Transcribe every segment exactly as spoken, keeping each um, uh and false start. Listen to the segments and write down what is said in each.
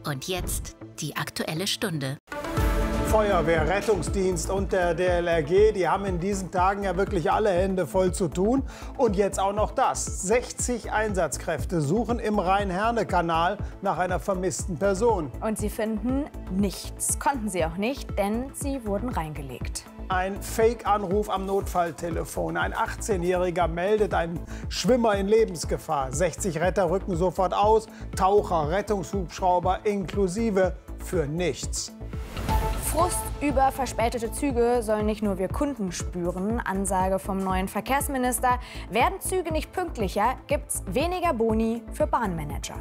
Und jetzt die Aktuelle Stunde. Feuerwehr, Rettungsdienst und der D L R G, die haben in diesen Tagen ja wirklich alle Hände voll zu tun. Und jetzt auch noch das. sechzig Einsatzkräfte suchen im Rhein-Herne-Kanal nach einer vermissten Person. Und sie finden nichts. Konnten sie auch nicht, denn sie wurden reingelegt. Ein Fake-Anruf am Notfalltelefon. Ein achtzehnjähriger meldet einen Schwimmer in Lebensgefahr. sechzig Retter rücken sofort aus. Taucher, Rettungshubschrauber inklusive für nichts. Frust über verspätete Züge sollen nicht nur wir Kunden spüren. Ansage vom neuen Verkehrsminister. Werden Züge nicht pünktlicher, gibt's weniger Boni für Bahnmanager.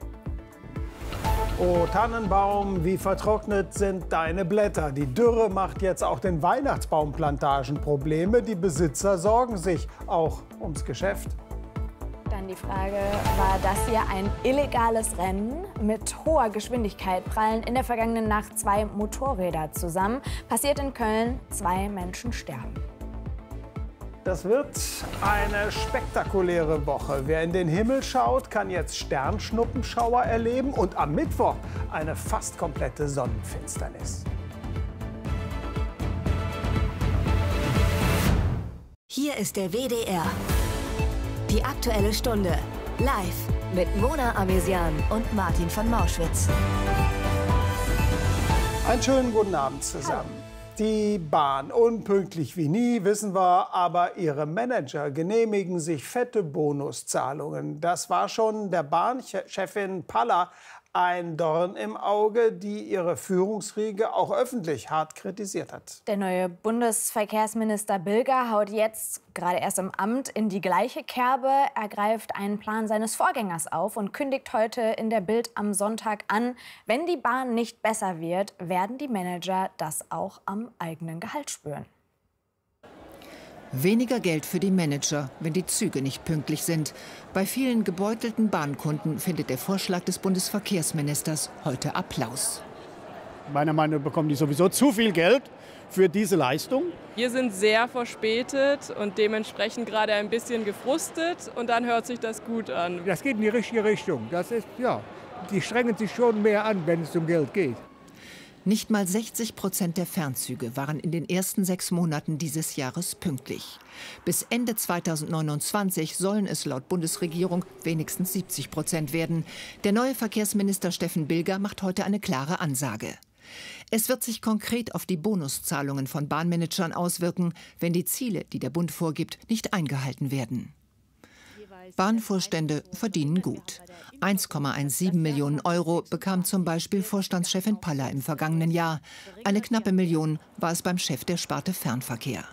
Oh Tannenbaum, wie vertrocknet sind deine Blätter. Die Dürre macht jetzt auch den Weihnachtsbaumplantagen Probleme. Die Besitzer sorgen sich auch ums Geschäft. Dann die Frage, war das hier ein illegales Rennen? Mit hoher Geschwindigkeit prallen in der vergangenen Nacht zwei Motorräder zusammen. Passiert in Köln, zwei Menschen sterben. Das wird eine spektakuläre Woche. Wer in den Himmel schaut, kann jetzt Sternschnuppenschauer erleben und am Mittwoch eine fast komplette Sonnenfinsternis. Hier ist der W D R. Die Aktuelle Stunde. Live mit Mona Amesian und Martin von Mauschwitz. Einen schönen guten Abend zusammen. Die Bahn, unpünktlich wie nie, wissen wir, aber ihre Manager genehmigen sich fette Bonuszahlungen. Das war schon der Bahnchefin Paller ein Dorn im Auge, die ihre Führungsriege auch öffentlich hart kritisiert hat. Der neue Bundesverkehrsminister Bilger haut jetzt, gerade erst im Amt, in die gleiche Kerbe. Er greift einen Plan seines Vorgängers auf und kündigt heute in der Bild am Sonntag an, wenn die Bahn nicht besser wird, werden die Manager das auch am eigenen Gehalt spüren. Weniger Geld für die Manager, wenn die Züge nicht pünktlich sind. Bei vielen gebeutelten Bahnkunden findet der Vorschlag des Bundesverkehrsministers heute Applaus. Meiner Meinung nach bekommen die sowieso zu viel Geld für diese Leistung. Wir sind sehr verspätet und dementsprechend gerade ein bisschen gefrustet. Und dann hört sich das gut an. Das geht in die richtige Richtung. Das ist, ja, die strengen sich schon mehr an, wenn es um Geld geht. Nicht mal sechzig Prozent der Fernzüge waren in den ersten sechs Monaten dieses Jahres pünktlich. Bis Ende zweitausendneunundzwanzig sollen es laut Bundesregierung wenigstens siebzig Prozent werden. Der neue Verkehrsminister Steffen Bilger macht heute eine klare Ansage. Es wird sich konkret auf die Bonuszahlungen von Bahnmanagern auswirken, wenn die Ziele, die der Bund vorgibt, nicht eingehalten werden. Bahnvorstände verdienen gut. eins Komma siebzehn Millionen Euro bekam zum Beispiel Vorstandschefin Paller im vergangenen Jahr. Eine knappe Million war es beim Chef der Sparte Fernverkehr.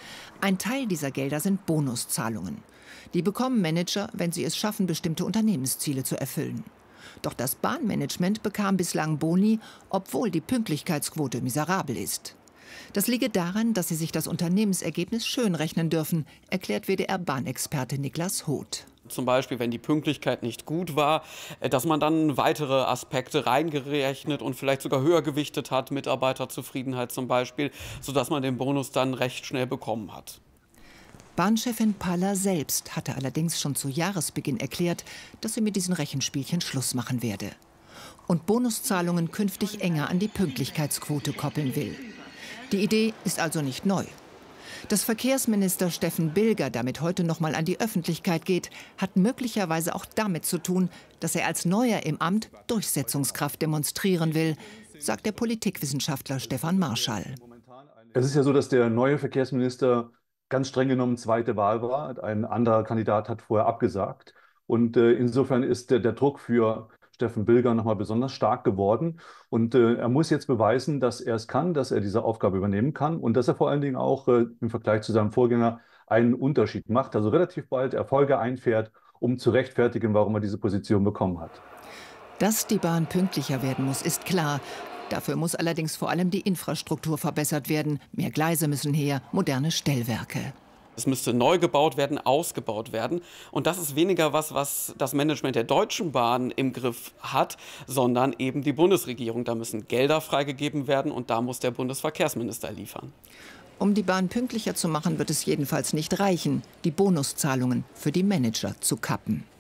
Ein Teil dieser Gelder sind Bonuszahlungen. Die bekommen Manager, wenn sie es schaffen, bestimmte Unternehmensziele zu erfüllen. Doch das Bahnmanagement bekam bislang Boni, obwohl die Pünktlichkeitsquote miserabel ist. Das liege daran, dass sie sich das Unternehmensergebnis schönrechnen dürfen, erklärt W D R-Bahnexperte Niklas Hoth. Zum Beispiel, wenn die Pünktlichkeit nicht gut war, dass man dann weitere Aspekte reingerechnet und vielleicht sogar höher gewichtet hat, Mitarbeiterzufriedenheit zum Beispiel, sodass man den Bonus dann recht schnell bekommen hat. Bahnchefin Paller selbst hatte allerdings schon zu Jahresbeginn erklärt, dass sie mit diesen Rechenspielchen Schluss machen werde und Bonuszahlungen künftig enger an die Pünktlichkeitsquote koppeln will. Die Idee ist also nicht neu. Dass Verkehrsminister Steffen Bilger damit heute noch mal an die Öffentlichkeit geht, hat möglicherweise auch damit zu tun, dass er als Neuer im Amt Durchsetzungskraft demonstrieren will, sagt der Politikwissenschaftler Stefan Marschall. Es ist ja so, dass der neue Verkehrsminister ganz streng genommen zweite Wahl war. Ein anderer Kandidat hat vorher abgesagt. Und äh, insofern ist der, der Druck für Steffen Bilger noch mal besonders stark geworden. Und äh, er muss jetzt beweisen, dass er es kann, dass er diese Aufgabe übernehmen kann und dass er vor allen Dingen auch äh, im Vergleich zu seinem Vorgänger einen Unterschied macht, also relativ bald Erfolge einfährt, um zu rechtfertigen, warum er diese Position bekommen hat. Dass die Bahn pünktlicher werden muss, ist klar. Dafür muss allerdings vor allem die Infrastruktur verbessert werden. Mehr Gleise müssen her, moderne Stellwerke. Es müsste neu gebaut werden, ausgebaut werden. Und das ist weniger was, was das Management der Deutschen Bahn im Griff hat, sondern eben die Bundesregierung. Da müssen Gelder freigegeben werden und da muss der Bundesverkehrsminister liefern. Um die Bahn pünktlicher zu machen, wird es jedenfalls nicht reichen, die Bonuszahlungen für die Manager zu kappen.